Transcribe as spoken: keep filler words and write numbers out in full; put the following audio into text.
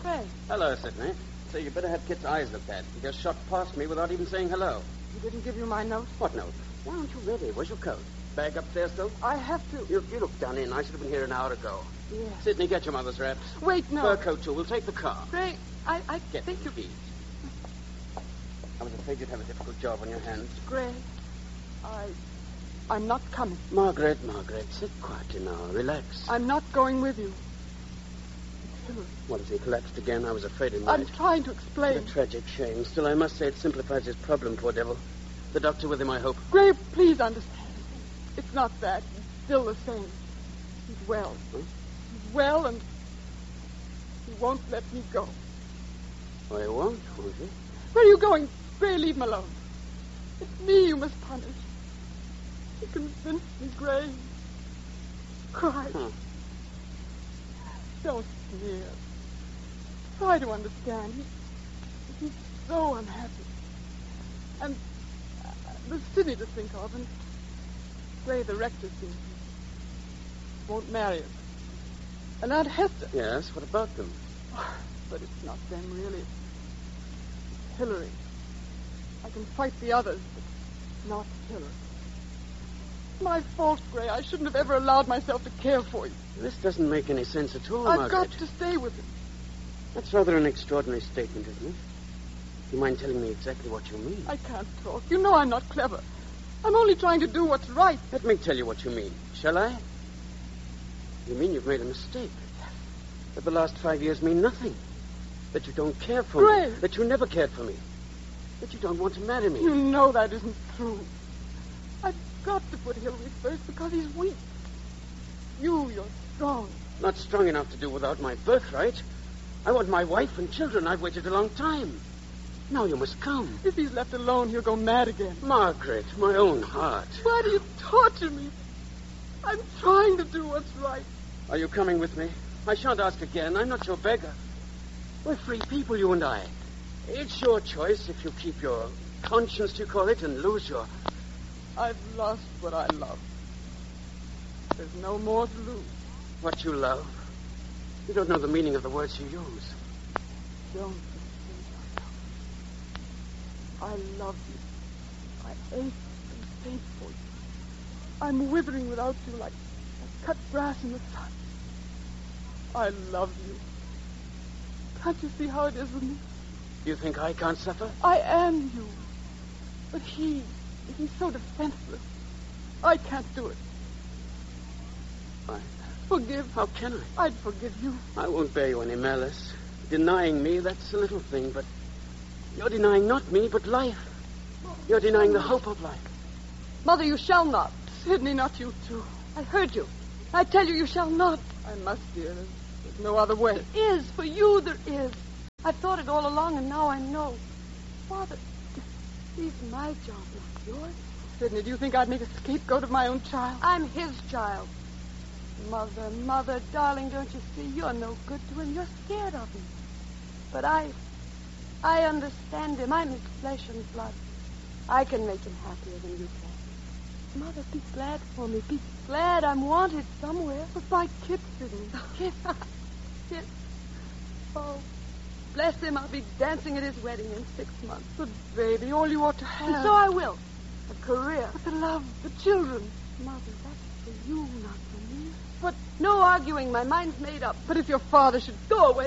Gray. Hello, Sidney. So you better have Kit's eyes looked at. He just shot past me without even saying hello. He didn't give you my note? What note? Why aren't you ready? Where's your coat? Bag upstairs still? I have to. You, you look done in. I should have been here an hour ago. Yes. Sidney, get your mother's wraps. Wait, no. Fur coat, too. We'll take the car. Gray, I, I Get think you... please. I was afraid you'd have a difficult job on your hands. Gray, I... I'm not coming. Margaret, Margaret, sit quietly now. Relax. I'm not going with you. Hillary. What, has he collapsed again? I was afraid he might. I'm trying to explain. What a tragic shame. Still, I must say it simplifies his problem, poor devil. The doctor with him, I hope. Gray, please understand. It's not that. He's still the same. He's well. Huh? He's well, and he won't let me go. Oh, he won't, won't he? Where are you going? Gray, leave him alone. It's me you must punish. You convinced me, Gray. Cry. Huh. Don't sneer. Try to understand. He, he's so unhappy. And uh, there's Sidney to think of, and Gray, the rector, seems he won't marry us. And Aunt Hester. Yes, what about them? Oh, but it's not them, really. It's Hillary. I can fight the others, but not Hillary. My fault, Gray. I shouldn't have ever allowed myself to care for you. This doesn't make any sense at all, I've Margaret. got to stay with him. That's rather an extraordinary statement, isn't it? Do you mind telling me exactly what you mean? I can't talk. You know I'm not clever. I'm only trying to do what's right. Let me tell you what you mean. Shall I? You mean you've made a mistake. That the last five years mean nothing. That you don't care for Gray. me. That you never cared for me. That you don't want to marry me. You know that isn't true. I've got to put Hillary first because he's weak. You, you're strong. Not strong enough to do without my birthright. I want my wife and children. I've waited a long time. Now you must come. If he's left alone, he'll go mad again. Margaret, my own heart. Why do you torture me? I'm trying to do what's right. Are you coming with me? I shan't ask again. I'm not your beggar. We're free people, you and I. It's your choice if you keep your conscience, you call it, and lose your... I've lost what I love. There's no more to lose. What you love. You don't know the meaning of the words you use. Don't mistake yourself. I love you. I ache and faint for you. I'm withering without you like, like cut grass in the sun. I love you. Can't you see how it is with me? You think I can't suffer? I am you. But he, he's so defenseless. I can't do it. I... Forgive. How can I? I'd forgive you. I won't bear you any malice. Denying me, that's a little thing, but you're denying not me, but life. You're denying the hope of life. Mother, you shall not. Sidney, not you too. I heard you. I tell you, you shall not. I must, dear. There's, there's no other way. There is. For you, there is. I've thought it all along, and now I know. Father, he's my job, not yours. Sidney, do you think I'd make a scapegoat of my own child? I'm his child. Mother, mother, darling, don't you see? You're no good to him. You're scared of him. But I... I understand him. I'm his flesh and blood. I can make him happier than you can. Mother, be glad for me. Be glad I'm wanted somewhere. But my Kit, Sidney. Kit. Kit. Oh, bless him. I'll be dancing at his wedding in six months. But, baby, all you ought to have... And so I will. A career. But the love, the children. Mother, that's for you, not for me. But... No arguing. My mind's made up. But if your father should... Go away.